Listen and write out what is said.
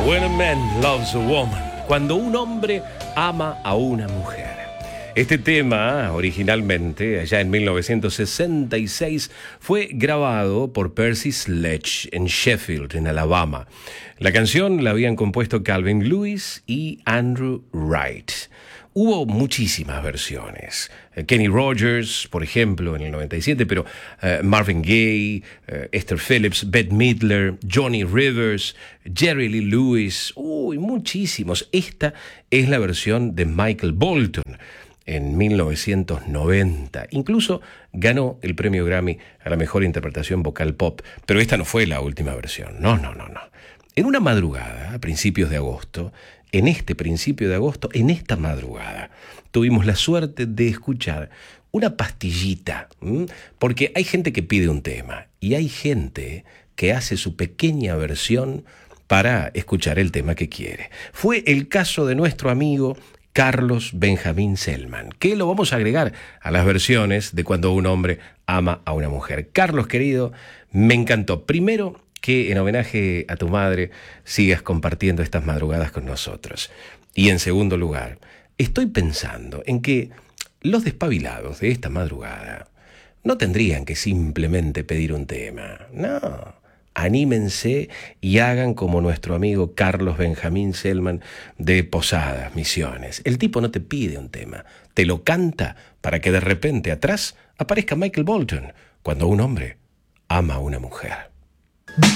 When a man loves a woman. Cuando un hombre ama a una mujer. Este tema, originalmente, allá en 1966, fue grabado por Percy Sledge en Sheffield, en Alabama. La canción la habían compuesto Calvin Lewis y Andrew Wright. Hubo muchísimas versiones. Kenny Rogers, por ejemplo, en el 97, pero Marvin Gaye, Esther Phillips, Bette Midler, Johnny Rivers, Jerry Lee Lewis, muchísimos. Esta es la versión de Michael Bolton en 1990. Incluso ganó el premio Grammy a la mejor interpretación vocal pop, pero esta no fue la última versión. No. En una madrugada, a principios de agosto, en esta madrugada, tuvimos la suerte de escuchar una pastillita, porque hay gente que pide un tema y hay gente que hace su pequeña versión para escuchar el tema que quiere. Fue el caso de nuestro amigo Carlos Benjamín Selman, que lo vamos a agregar a las versiones de Cuando un hombre ama a una mujer. Carlos, querido, me encantó. Primero, que en homenaje a tu madre sigas compartiendo estas madrugadas con nosotros. Y en segundo lugar, estoy pensando en que los despabilados de esta madrugada no tendrían que simplemente pedir un tema. No, anímense y hagan como nuestro amigo Carlos Benjamín Selman de Posadas, Misiones. El tipo no te pide un tema, te lo canta para que de repente atrás aparezca Michael Bolton, cuando un hombre ama a una mujer.